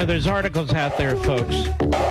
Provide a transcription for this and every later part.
there's articles out there, folks.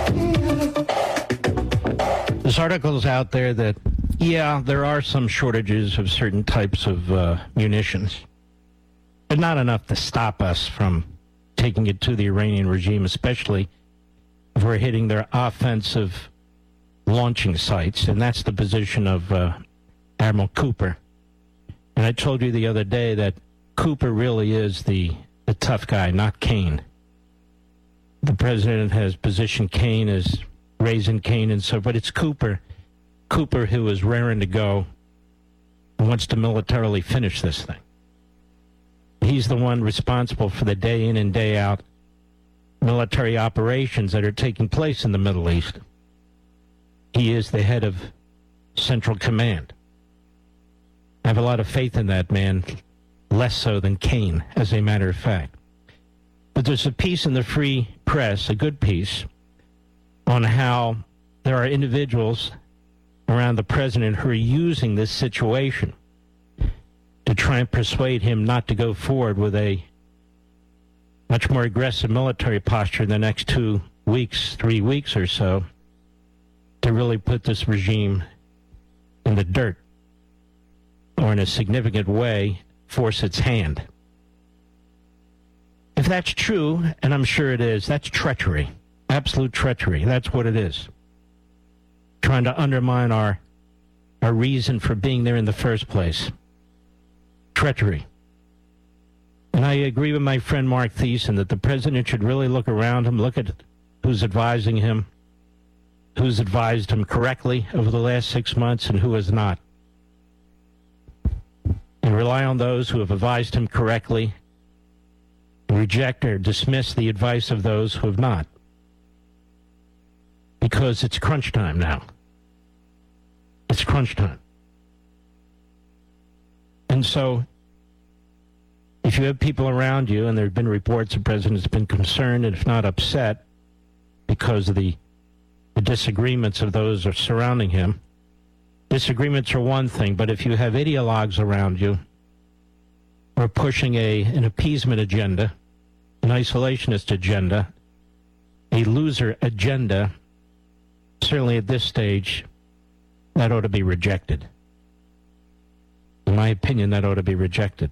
There's articles out there that, yeah, there are some shortages of certain types of munitions, but not enough to stop us from taking it to the Iranian regime, especially if we're hitting their offensive launching sites. And that's the position of Admiral Cooper. And I told you the other day that Cooper really is the tough guy, not Kane. The president has positioned Kane as raising Kane and so, but it's Cooper who is raring to go and wants to militarily finish this thing. He's the one responsible for the day in and day out military operations that are taking place in the Middle East. He is the head of Central Command. I have a lot of faith in that man, less so than Kane, as a matter of fact. But there's a piece in the Free Press, a good piece, on how there are individuals around the president who are using this situation to try and persuade him not to go forward with a much more aggressive military posture in the next 2 weeks, 3 weeks or so, to really put this regime in the dirt, or in a significant way, force its hand. If that's true, and I'm sure it is, that's treachery. Absolute treachery. That's what it is. Trying to undermine our reason for being there in the first place. Treachery. And I agree with my friend Mark Thiessen that the president should really look around him, look at who's advising him, who's advised him correctly over the last 6 months and who has not. And rely on those who have advised him correctly, and reject or dismiss the advice of those who have not. Because it's crunch time now. It's crunch time. And so, if you have people around you, and there have been reports the president has been concerned, and if not upset, because of the disagreements of those who are surrounding him. Disagreements are one thing, but if you have ideologues around you who are pushing an appeasement agenda, an isolationist agenda, a loser agenda, certainly at this stage, that ought to be rejected. In my opinion, that ought to be rejected.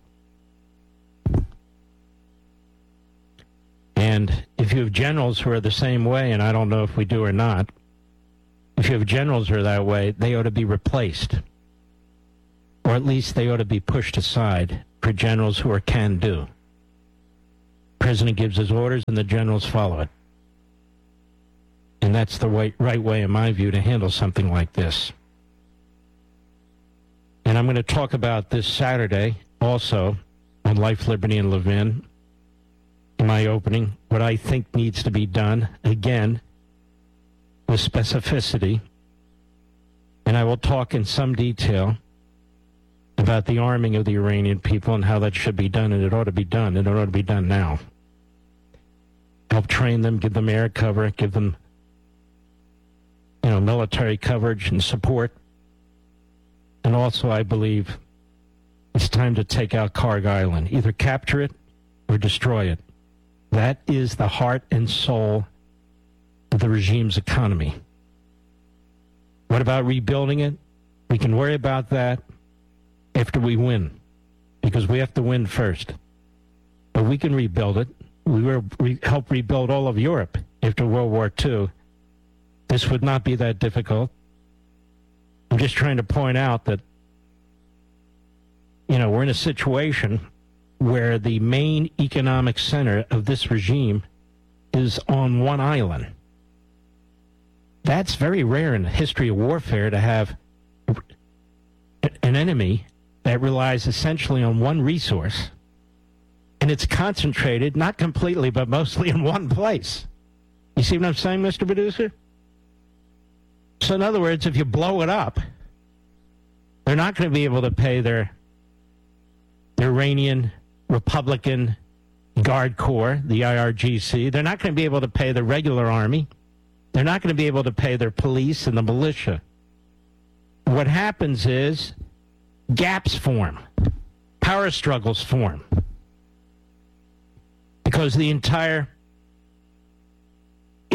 And if you have generals who are the same way, and I don't know if we do or not, if you have generals who are that way, they ought to be replaced. Or at least they ought to be pushed aside for generals who are can-do. The president gives his orders and the generals follow it. And that's the right way, in my view, to handle something like this. And I'm going to talk about this Saturday also on Life, Liberty, and Levin in my opening, what I think needs to be done, again, with specificity. And I will talk in some detail about the arming of the Iranian people and how that should be done, and it ought to be done, and it ought to be done now. Help train them, give them air cover, give them military coverage and support. And also, I believe it's time to take out Karg Island. Either capture it or destroy it. That is the heart and soul of the regime's economy. What about rebuilding it? We can worry about that after we win, because we have to win first. But we can rebuild it. We helped rebuild all of Europe after World War II. This would not be that difficult. I'm just trying to point out that, we're in a situation where the main economic center of this regime is on one island. That's very rare in the history of warfare, to have an enemy that relies essentially on one resource, and it's concentrated, not completely, but mostly in one place. You see what I'm saying, Mr. Producer? So in other words, if you blow it up, they're not going to be able to pay their Iranian Republican Guard Corps, the IRGC. They're not going to be able to pay the regular army. They're not going to be able to pay their police and the militia. What happens is gaps form, power struggles form, because the entire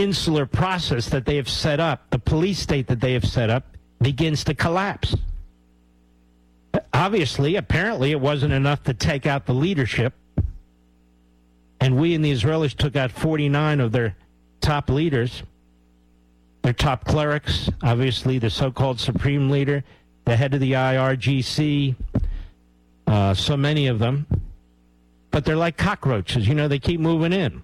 insular process that they have set up, the police state that they have set up, begins to collapse. Obviously, apparently, it wasn't enough to take out the leadership. And we and the Israelis took out 49 of their top leaders, their top clerics, obviously the so-called supreme leader, the head of the IRGC, so many of them. But they're like cockroaches, they keep moving in.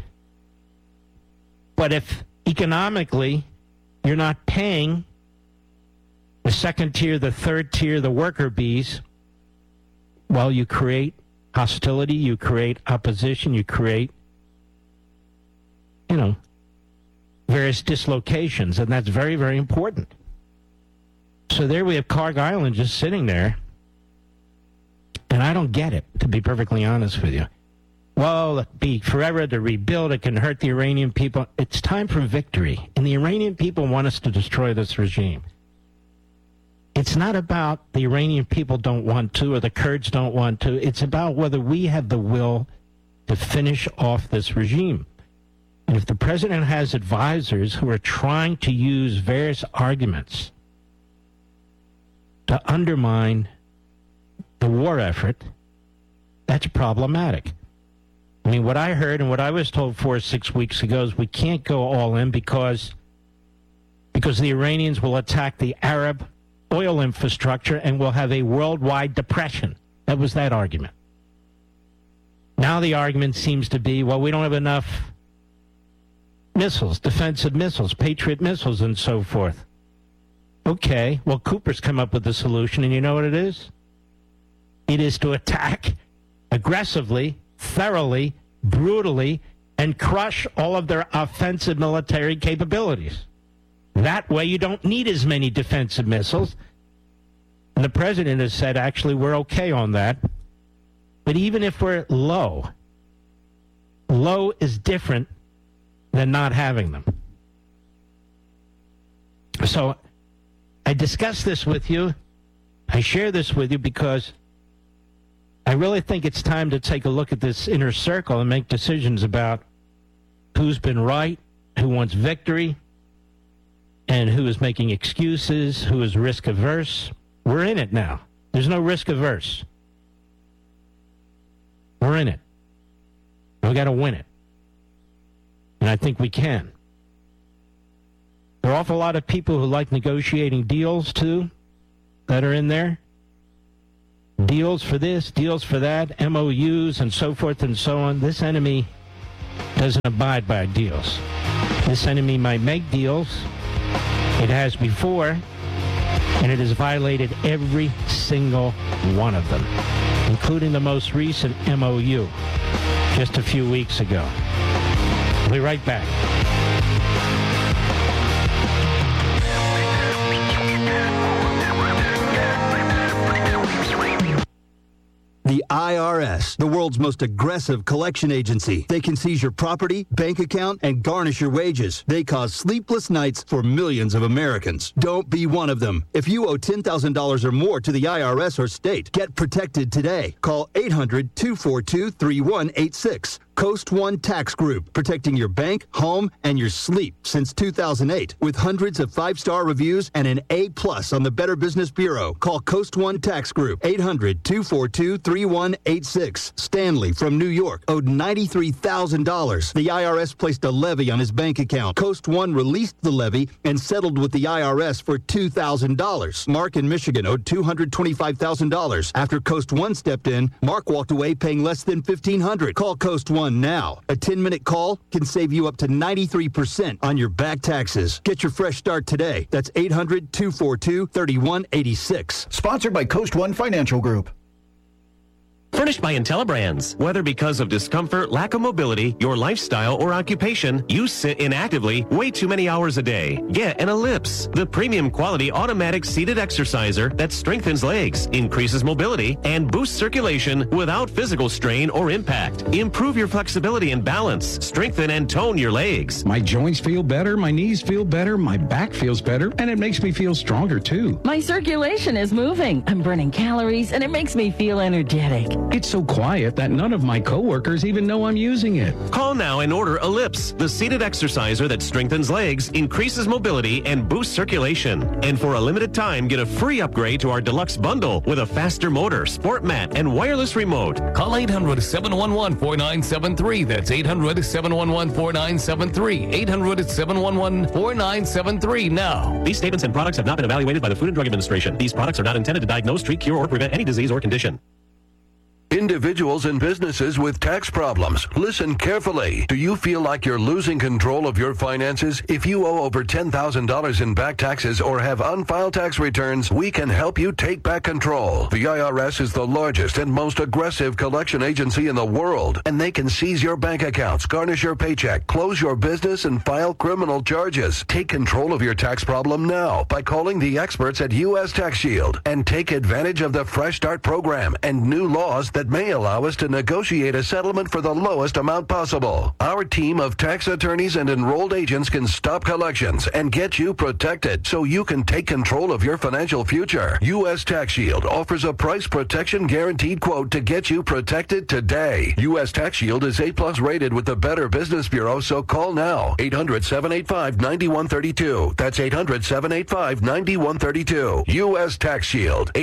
But if economically you're not paying the second tier, the third tier, the worker bees, well, you create hostility, you create opposition, you create, various dislocations, and that's very, very important. So there we have Carg Island just sitting there, and I don't get it, to be perfectly honest with you. Well, it'll be forever to rebuild. It can hurt the Iranian people. It's time for victory, and the Iranian people want us to destroy this regime. It's not about the Iranian people don't want to or the Kurds don't want to. It's about whether we have the will to finish off this regime. And if the president has advisors who are trying to use various arguments to undermine the war effort, that's problematic. I mean, what I heard and what I was told 4 or 6 weeks ago is we can't go all in because the Iranians will attack the Arab oil infrastructure and we'll have a worldwide depression. That was that argument. Now the argument seems to be, well, we don't have enough missiles, defensive missiles, Patriot missiles, and so forth. Okay, well, Cooper's come up with the solution, and you know what it is? It is to attack aggressively, thoroughly, brutally, and crush all of their offensive military capabilities. That way you don't need as many defensive missiles. And the president has said, actually, we're okay on that. But even if we're low is different than not having them. So I discuss this with you. I share this with you because I really think it's time to take a look at this inner circle and make decisions about who's been right, who wants victory, and who is making excuses, who is risk averse. We're in it now. There's no risk averse. We're in it. We got to win it. And I think we can. There are an awful lot of people who like negotiating deals, too, that are in there. Deals for this, deals for that, MOUs, and so forth and so on. This enemy doesn't abide by deals. This enemy might make deals. It has before, and it has violated every single one of them, including the most recent MOU just a few weeks ago. We'll be right back. The IRS, the world's most aggressive collection agency. They can seize your property, bank account, and garnish your wages. They cause sleepless nights for millions of Americans. Don't be one of them. If you owe $10,000 or more to the IRS or state, get protected today. Call 800-242-3186. Coast One Tax Group, protecting your bank, home, and your sleep since 2008. With hundreds of 5-star reviews and an A+ on the Better Business Bureau. Call Coast One Tax Group, 800-242-3186. Stanley from New York owed $93,000. The IRS placed a levy on his bank account. Coast One released the levy and settled with the IRS for $2,000. Mark in Michigan owed $225,000. After Coast One stepped in, Mark walked away paying less than $1,500. Call Coast One now. A 10-minute call can save you up to 93% on your back taxes. Get your fresh start today. That's 800-242-3186. Sponsored by Coast One Financial Group. Furnished by IntelliBrands. Whether because of discomfort, lack of mobility, your lifestyle, or occupation, you sit inactively way too many hours a day. Get an Ellipse, the premium quality automatic seated exerciser that strengthens legs, increases mobility, and boosts circulation without physical strain or impact. Improve your flexibility and balance. Strengthen and tone your legs. My joints feel better, my knees feel better, my back feels better, and it makes me feel stronger too. My circulation is moving. I'm burning calories, and it makes me feel energetic. It's so quiet that none of my coworkers even know I'm using it. Call now and order Ellipse, the seated exerciser that strengthens legs, increases mobility, and boosts circulation. And for a limited time, get a free upgrade to our deluxe bundle with a faster motor, sport mat, and wireless remote. Call 800-711-4973. That's 800-711-4973. 800-711-4973 now. These statements and products have not been evaluated by the Food and Drug Administration. These products are not intended to diagnose, treat, cure, or prevent any disease or condition. Individuals and businesses with tax problems, listen carefully. Do you feel like you're losing control of your finances? If you owe over $10,000 in back taxes or have unfiled tax returns, we can help you take back control. The IRS is the largest and most aggressive collection agency in the world, and they can seize your bank accounts, garnish your paycheck, close your business, and file criminal charges. Take control of your tax problem now by calling the experts at U.S. Tax Shield and take advantage of the Fresh Start program and new laws that may allow us to negotiate a settlement for the lowest amount possible. Our team of tax attorneys and enrolled agents can stop collections and get you protected so you can take control of your financial future. U.S. Tax Shield offers a price protection guaranteed quote to get you protected today. U.S. Tax Shield is A+ rated with the Better Business Bureau, so call now. 800-785-9132. That's 800-785-9132. U.S. Tax Shield.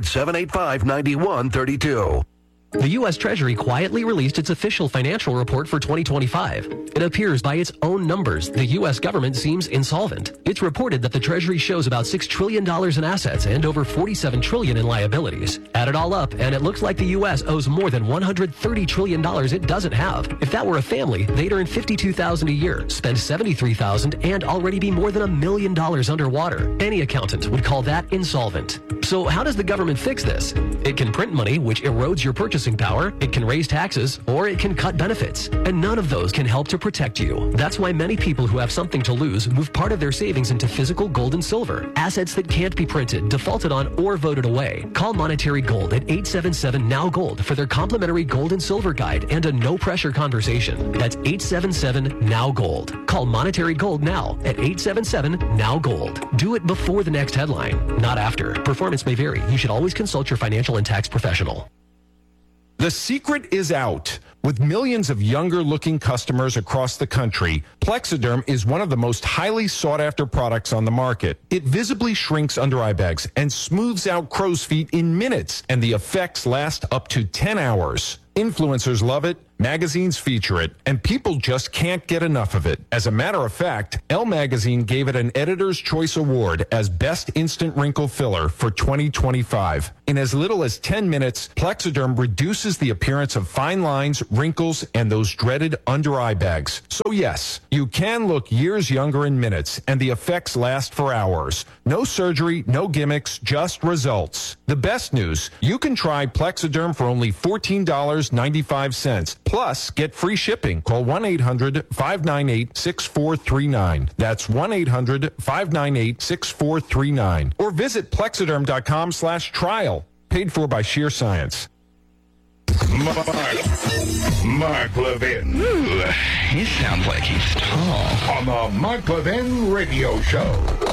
800-785-9132. The U.S. Treasury quietly released its official financial report for 2025. It appears by its own numbers, the U.S. government seems insolvent. It's reported that the Treasury shows about $6 trillion in assets and over $47 trillion in liabilities. Add it all up, and it looks like the U.S. owes more than $130 trillion it doesn't have. If that were a family, they'd earn $52,000 a year, spend $73,000, and already be more than $1 million underwater. Any accountant would call that insolvent. So how does the government fix this? It can print money, which erodes your purchasing power, it can raise taxes, or it can cut benefits. And none of those can help to protect you. That's why many people who have something to lose move part of their savings into physical gold and silver, assets that can't be printed, defaulted on, or voted away. Call Monetary Gold at 877-NOW-GOLD for their complimentary gold and silver guide and a no-pressure conversation. That's 877-NOW-GOLD. Call Monetary Gold now at 877-NOW-GOLD. Do it before the next headline, not after. Performance may vary. You should always consult your financial and tax professional. The secret is out. With millions of younger-looking customers across the country, Plexiderm is one of the most highly sought-after products on the market. It visibly shrinks under eye bags and smooths out crow's feet in minutes, and the effects last up to 10 hours. Influencers love it, magazines feature it, and people just can't get enough of it. As a matter of fact, Elle Magazine gave it an Editor's Choice Award as Best Instant Wrinkle Filler for 2025. In as little as 10 minutes, Plexiderm reduces the appearance of fine lines, wrinkles, and those dreaded under-eye bags. So yes, you can look years younger in minutes, and the effects last for hours. No surgery, no gimmicks, just results. The best news, you can try Plexiderm for only $14.95. Plus, get free shipping. Call 1-800-598-6439. That's 1-800-598-6439. Or visit Plexiderm.com/trial. Paid for by Sheer Science. Mark Levin. Ooh, he sounds like he's tall. On the Mark Levin Radio Show.